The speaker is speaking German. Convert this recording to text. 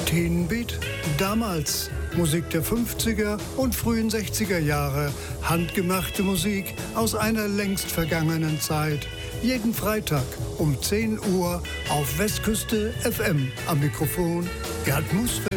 Teenbeat? Damals Musik der 50er und frühen 60er Jahre. Handgemachte Musik aus einer längst vergangenen Zeit. Jeden Freitag um 10 Uhr auf Westküste FM. Am Mikrofon Gerd Musfeldt.